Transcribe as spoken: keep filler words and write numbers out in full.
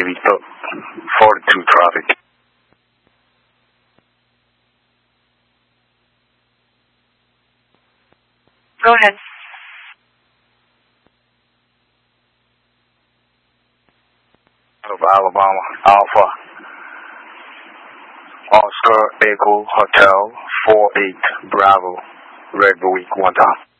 Victor, forty-two traffic. Go ahead. Of Alabama, Alpha, Oscar Echo Hotel, four eight Bravo, Red Buick, one time.